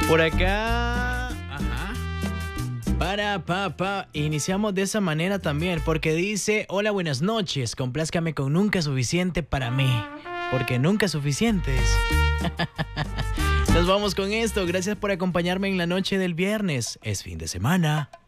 Por acá, ajá. Iniciamos de esa manera también, porque dice: hola, buenas noches, complázcame con Nunca Suficiente para mí, porque nunca suficientes. Nos vamos con esto, gracias por acompañarme en la noche del viernes, es fin de semana.